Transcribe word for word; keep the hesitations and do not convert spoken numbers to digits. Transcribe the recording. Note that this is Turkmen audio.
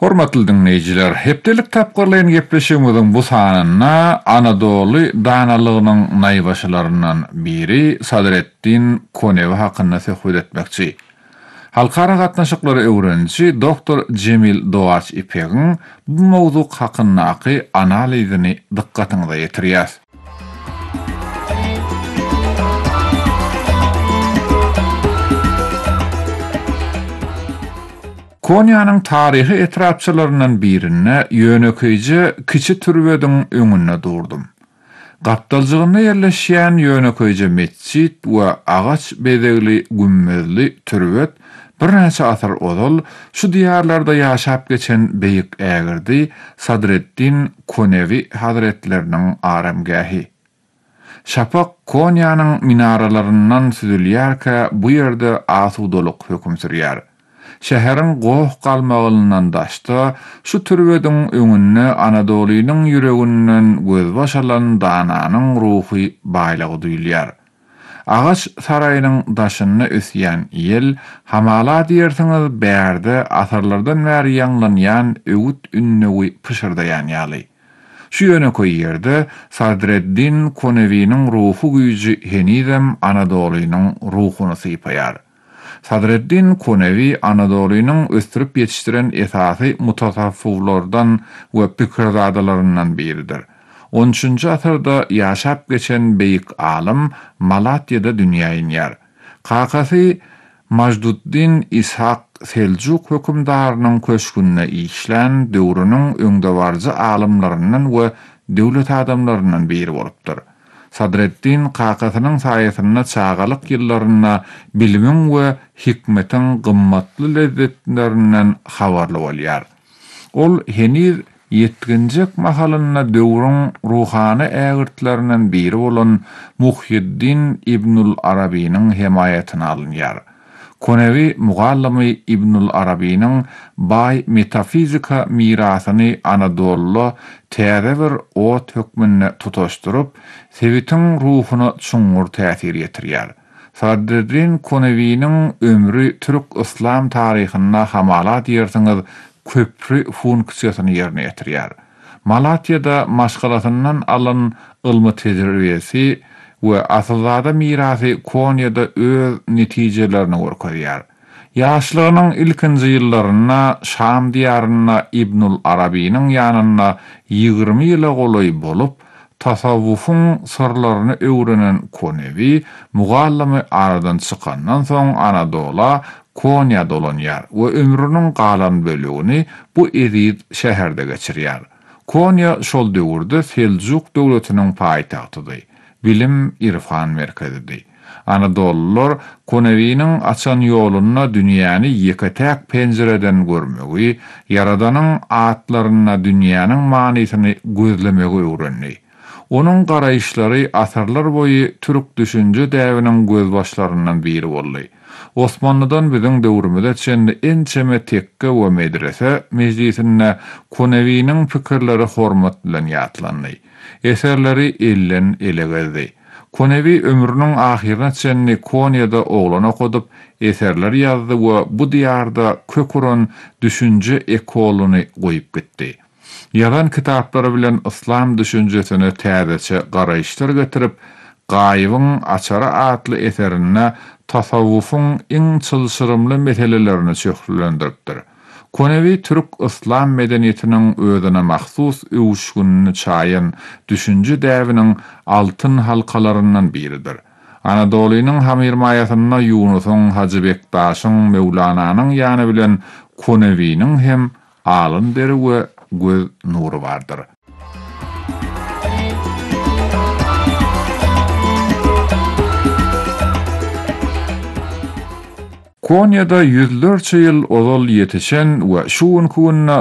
Hormatly dinleyijiler, hepdelik tapgyrlayan gepleşigimiziň bu sanyna Anadolu danalygynyň naýbaşylaryndan biri Sadrettin Konewi hakynda söhbet etmekçi. Halkara gatnaşyklary öwrençi doktor Cemil Doğaç İpek'iň bu mowzuk hakyndaky analizini dikkatiňize ýetirýär. Konya'nın tarihi etrafçılarından birine yönököyce kiçi türbediň öňünde durdum. Gapdaljygynda yerleşýän yönököyce mescit we agaç bedegli gümmezli türbet bir näçe asar ozal şu diýarlarda ýaşap geçen beýik ägirdi Sadrettin Konewi hazretleriniň aramgahy. Şapak Konya'nın minaralarından süzülýärkä bu ýerde asudalyk höküm sürýär. Şäheriň goh galmagyndan daşda şu türbediň öňünde Anadolu'nyň ýüreginden göz başalan dananyň ruhy baýlygy duýulýar. Agaç saraýynyň daşyny ösýän ýel hamala diýersiňiz bärde asarlardan bäri ýanglanýan öwüt ünnewi pışyrdaýan ýaly. Şu ýöneköy ýerde Sadreddin Konewi'niň ruhy güýji henizem Anadolu'nyň ruhuny sypaýar. Sadreddin Konewi Anadolu'nyň östürip ýetişdiren esasy mutasawwiflardan we pikirzadalaryndan biridir. on üçinji asyrda ýaşap geçen beýik alim Malatya'da dünýäni ýer. Kakasy Majduddin İshak Seljuk hökümdarynyň köşkünde işlän döwrüniň öňdebarjy alimlaryndan we döwlet adamlaryndan biri bolupdyr. Sadreddin Kakasynyň saýasynda çagalyk ýyllaryna bilimiň we hikmetiň gymmatly lezzetlerinden habarly bolýar. Ol heniz ýetginjek mahalyna döwrüň ruhany ägirtlerinden biri bolan Muhyiddin İbnül Arabi'niň himayetine alınýar. Konewi mugallamy İbnül Arabi'niň baý metafizika mirasyny Anadolu'da täze bir ot hökmünde tutaşdyryp, sevitin ruhuny çuňur täsir ýetirýär. Sadreddin Konewi'niň ömrü Türk İslam taryhynda hamala diýersiňiz köprü funksiýasyny ýerine ýetirýär. Malatya'da maşgalatyndan alan ilmi tejribesi we asyzada mirasy Konya'da öz netijelerini görkezýär. Ýaşlygynyň ilkinji ýyllaryna Şam diýaryna İbnül Arabi'niň ýanyna ýygrimi ýyla goloý bolup, tasawwufyň sırlaryny öwrenen Konewi mugallamy aradan çykandan soň Anadolu'a Konya dolanýar we ömrüniň galan bölügini bu eziz şäherde geçirýär. Konya şol döwürde Seljuk döwletiniň paýtagtydy. Bilim irfan merkezidir. Anadolular Konewi'niň açan ýoluna dünýäni ýeketäk penjereden görmegi, Yaradanyň atlaryna dünýäniň manysyny gözlemegi öwrenli. Onuň garaýşlary asarlar boýy türk düşünje däwriniň gözbaşlaryndan biri boldy. Osmanlydan biziň döwrümizde çende ençeme tekke we medrese mejlisinde Konewi'niň pikirleri hormat bilen ýatlandy. Eserleri ellen ele geldi. Konewi ömrüniň ahirine çenni Konya'da oglan okudup, eserler ýazdy we bu diýarda köküren düşünje ekoluny goýup gitdi. Ýazan kitaplary bilen İslam düşünjesine täzeçe garaýşlar getirip, Gaýybyň açara atly eserine tasawwufyň iň çylşyrymly meselelerini çöklendiripdir. Konewi Türk İslam medeniýetiniň özüne mahsus öwüşgünini çaýan düşünje däwriniň altyn halkalaryndan biridir. Anadolu'nyň hamirmaýasyna Yunusyň, Hacı Bektaşyň, Mevlananyň ýany bilen Konewi'niň hem alyn deri we göz nury bardyr. Konya'da yüzlerce yıl ozal yetişen ve şu ünkunna